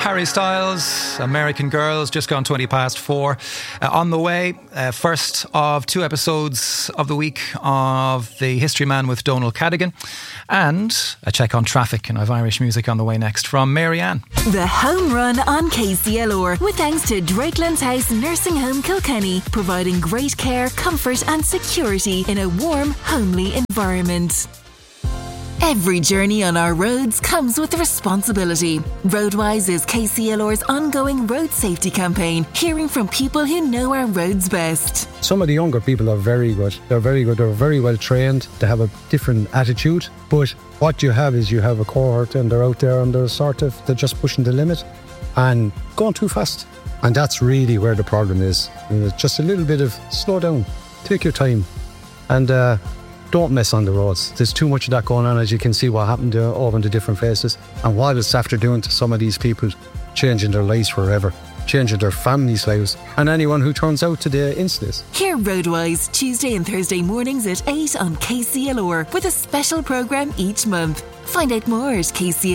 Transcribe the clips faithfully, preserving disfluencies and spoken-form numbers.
Harry Styles, American Girls, just gone twenty past four. Uh, on the way, uh, first of two episodes of the week of The History Man with Donal Cadigan, and a check on traffic, and I've Irish music on the way next from Marianne. The Home Run on K C L R, with thanks to Drakelands House Nursing Home Kilkenny, providing great care, comfort and security in a warm, homely environment. Every journey on our roads comes with responsibility. Roadwise is K C L R's ongoing road safety campaign, hearing from people who know our roads best. Some of the younger people are very good. They're very good. They're very well trained. They have a different attitude. But what you have is you have a cohort and they're out there and they're sort of, they're just pushing the limit and going too fast. And that's really where the problem is. And it's just a little bit of slow down, take your time, and uh, don't mess on the roads. There's too much of that going on, as you can see what happened uh, over in the different faces. And what it's after doing to some of these people, changing their lives forever, changing their families' lives, and anyone who turns out to the incidents. Hear Roadwise Tuesday and Thursday mornings at eight on K C L R, with a special programme each month. Find out more at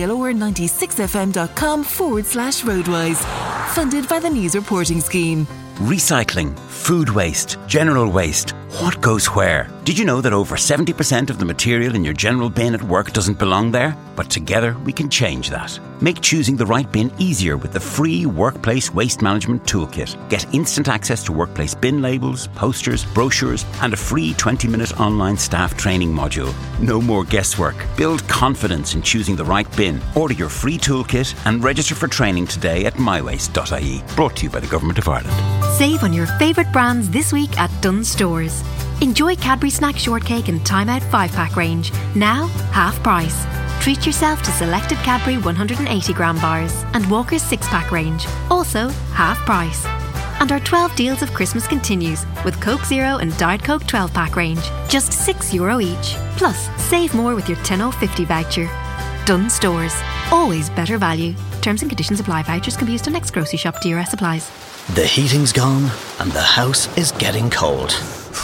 kclr96fm.com forward slash roadwise. Funded by the News Reporting Scheme. Recycling, food waste, general waste. What goes where? Did you know that over seventy percent of the material in your general bin at work doesn't belong there? But together we can change that. Make choosing the right bin easier with the free Workplace Waste Management Toolkit. Get instant access to workplace bin labels, posters, brochures, and a free twenty minute online staff training module. No more guesswork. Build confidence in choosing the right bin. Order your free toolkit and register for training today at my waste dot I E. Brought to you by the Government of Ireland. Save on your favourite brands this week at Dunnes Stores. Enjoy Cadbury Snack Shortcake and Time Out five pack range, now half price. Treat yourself to selected Cadbury one hundred eighty gram bars and Walker's six pack range, also half price. And our twelve deals of Christmas continues with Coke Zero and Diet Coke twelve pack range, just six euro each. Plus, save more with your ten oh fifty voucher. Dunnes Stores, always better value. Terms and conditions apply. Vouchers can be used on next grocery shop. D R S applies. The heating's gone and the house is getting cold.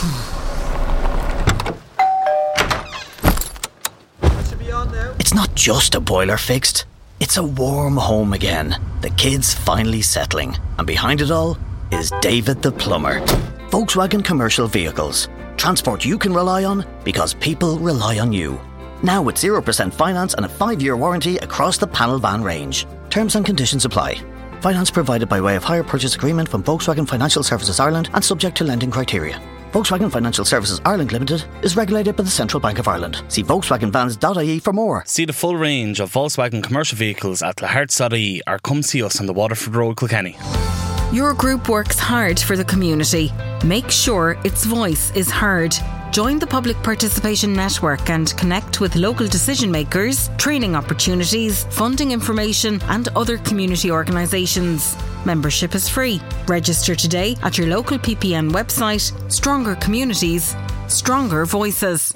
It's not just a boiler fixed, it's a warm home again. The kids finally settling, and behind it all is David the plumber. Volkswagen Commercial Vehicles. Transport you can rely on because people rely on you. Now with zero percent finance and a five year warranty across the panel van range. Terms and conditions apply. Finance provided by way of hire purchase agreement from Volkswagen Financial Services Ireland and subject to lending criteria. Volkswagen Financial Services Ireland Limited is regulated by the Central Bank of Ireland. See Volkswagen Vans dot I E for more. See the full range of Volkswagen commercial vehicles at Laharts dot I E or come see us on the Waterford Road, Kilkenny. Your group works hard for the community. Make sure its voice is heard. Join the Public Participation Network and connect with local decision makers, training opportunities, funding information and other community organisations. Membership is free. Register today at your local P P N website. Stronger communities, stronger voices.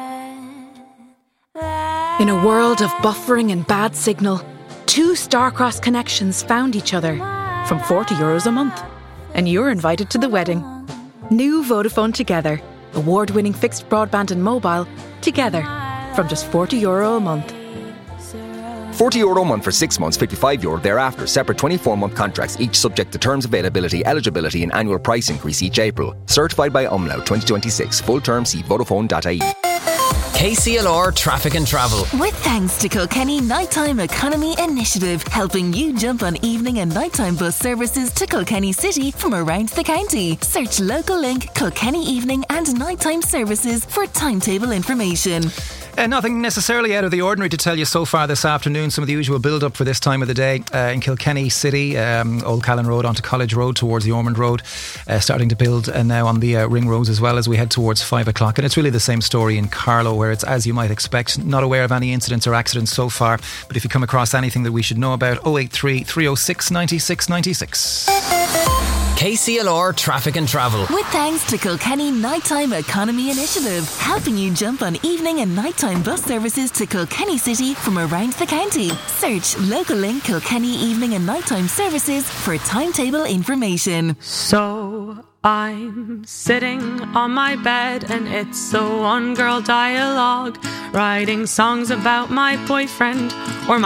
In a world of buffering and bad signal, two Starcross connections found each other from forty euros a month. And you're invited to the wedding. New Vodafone Together. Award-winning fixed broadband and mobile together from just forty euro a month. forty euro a month for six months, fifty-five euro thereafter. Separate twenty-four month contracts, each subject to terms, availability, eligibility and annual price increase each April. Certified by Umlaut twenty twenty-six. Full term, see Vodafone dot I E. K C L R Traffic and Travel. With thanks to Kilkenny Nighttime Economy Initiative, helping you jump on evening and nighttime bus services to Kilkenny City from around the county. Search local link Kilkenny Evening and Nighttime Services for timetable information. Uh, nothing necessarily out of the ordinary to tell you so far this afternoon. Some of the usual build-up for this time of the day uh, in Kilkenny City, um, Old Callan Road onto College Road towards the Ormond Road, uh, starting to build uh, now on the uh, ring roads as well as we head towards five o'clock. And it's really the same story in Carlow, where it's as you might expect. Not aware of any incidents or accidents so far, but if you come across anything that we should know about, oh eight three, three oh six, nine six nine six. K C L R Traffic and Travel. With thanks to Kilkenny Nighttime Economy Initiative, helping you jump on evening and nighttime bus services to Kilkenny City from around the county. Search local link Kilkenny Evening and Nighttime Services for timetable information. So I'm sitting on my bed and it's a one girl dialogue, writing songs about my boyfriend or my